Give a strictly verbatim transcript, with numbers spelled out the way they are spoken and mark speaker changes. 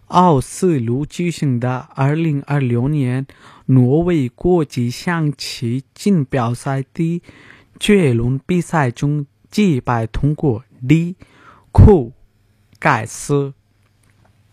Speaker 1: 奥斯陆举行的二零二六年挪威国际象棋锦标赛第决轮比赛中击败通过李库盖斯。